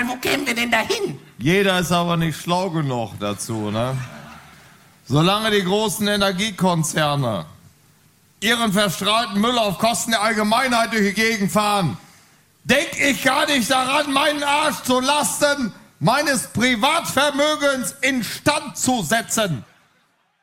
meine, wo kämen wir denn da hin? Jeder ist aber nicht schlau genug dazu, ne? Solange die großen Energiekonzerne ihren verstrahlten Müll auf Kosten der Allgemeinheit durch die Gegend fahren, denk ich gar nicht daran, meinen Arsch zu Lasten meines Privatvermögens instand zu setzen.